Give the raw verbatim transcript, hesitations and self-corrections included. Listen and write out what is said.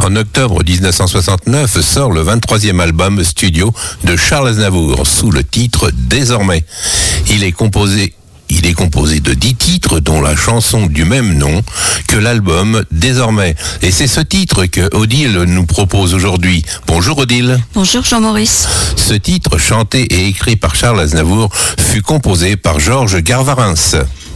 En octobre dix-neuf cent soixante-neuf sort le vingt-troisième album studio de Charles Aznavour sous le titre Désormais. Il est composé Il est composé de dix titres, dont la chanson du même nom que l'album Désormais. Et c'est ce titre que Odile nous propose aujourd'hui. Bonjour Odile. Bonjour Jean-Maurice. Ce titre, chanté et écrit par Charles Aznavour, fut composé par Georges Garvarins.